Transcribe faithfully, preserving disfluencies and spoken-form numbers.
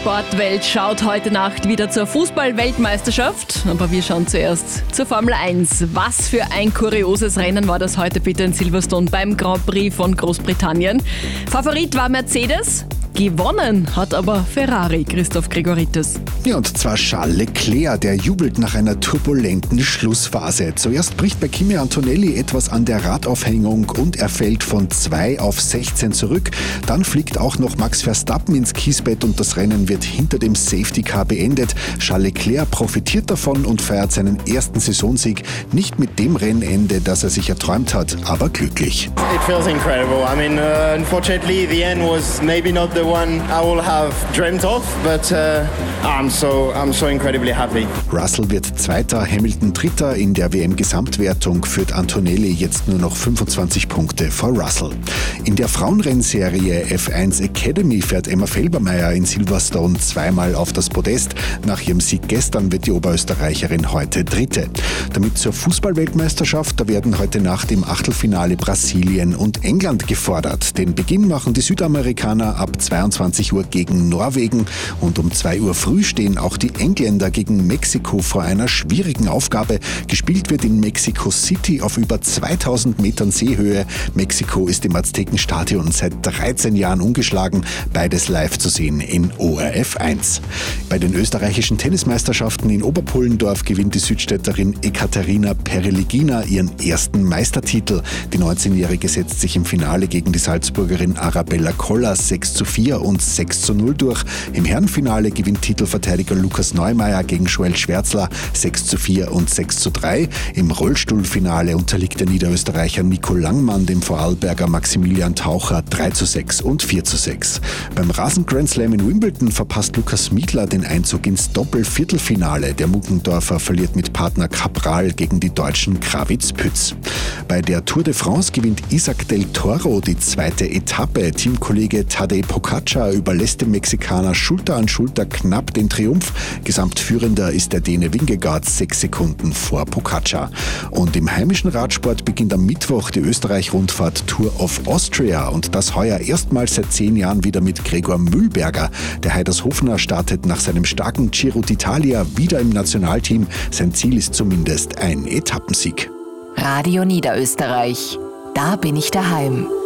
Sportwelt schaut heute Nacht wieder zur Fußball-Weltmeisterschaft. Aber wir schauen zuerst zur Formel eins. Was für ein kurioses Rennen war das heute bitte in Silverstone beim Grand Prix von Großbritannien. Favorit war Mercedes. Gewonnen hat aber Ferrari, Christoph Gregoritis. Ja, und zwar Charles Leclerc, der jubelt nach einer turbulenten Schlussphase. Zuerst bricht bei Kimi Antonelli etwas an der Radaufhängung und er fällt von zwei auf sechzehn zurück. Dann fliegt auch noch Max Verstappen ins Kiesbett und das Rennen wird hinter dem Safety Car beendet. Charles Leclerc profitiert davon und feiert seinen ersten Saisonsieg. Nicht mit dem Rennende, das er sich erträumt hat, aber glücklich. It feels incredible. I mean, uh, unfortunately, the end was maybe not the one I will have dreamt of, but uh, I'm so I'm so incredibly happy. Russell wird Zweiter, Hamilton Dritter. In der W M-Gesamtwertung führt Antonelli jetzt nur noch fünfundzwanzig Punkte vor Russell. In der Frauenrennserie F eins Academy fährt Emma Felbermeier in Silverstone zweimal auf das Podest. Nach ihrem Sieg gestern wird die Oberösterreicherin heute Dritte. Damit zur Fußball-Weltmeisterschaft, da werden heute Nacht im Achtelfinale Brasilien und England gefordert. Den Beginn machen die Südamerikaner ab zweiundzwanzig Uhr gegen Norwegen und um zwei Uhr früh stehen auch die Engländer gegen Mexiko vor einer schwierigen Aufgabe. Gespielt wird in Mexico City auf über zweitausend Metern Seehöhe. Mexiko ist im Aztekenstadion seit dreizehn Jahren ungeschlagen. Beides live zu sehen in O R F eins. Bei den österreichischen Tennismeisterschaften in Oberpullendorf gewinnt die Südstädterin Ekaterina Pereligina ihren ersten Meistertitel. Die neunzehnjährige setzt sich im Finale gegen die Salzburgerin Arabella Koller sechs zu vier und sechs zu null durch. Im Herrenfinale gewinnt Titelverteidiger Lukas Neumeier gegen Joel Schwärzler sechs zu vier und sechs zu drei. Im Rollstuhlfinale unterliegt der Niederösterreicher Nico Langmann dem Vorarlberger Maximilian Taucher drei zu sechs und vier zu sechs. Beim Rasen-Grand Slam in Wimbledon verpasst Lukas Miedler den Einzug ins Doppel-Viertelfinale. Der Muckendorfer verliert mit Partner Cabral gegen die Deutschen Krawitz-Pütz. Bei der Tour de France gewinnt Isaac del Toro die zweite Etappe. Teamkollege Tadej Pogačar überlässt dem Mexikaner Schulter an Schulter knapp den Triumph. Gesamtführender ist der Däne Vingegaard sechs Sekunden vor Pogačar. Und im heimischen Radsport beginnt am Mittwoch die Österreich-Rundfahrt Tour of Austria und das heuer erstmals seit zehn Jahren wieder mit Gregor Mühlberger. Der Heidershofener startet nach seinem starken Giro d'Italia wieder im Nationalteam. Sein Ziel ist zumindest ein Etappensieg. Radio Niederösterreich. Da bin ich daheim.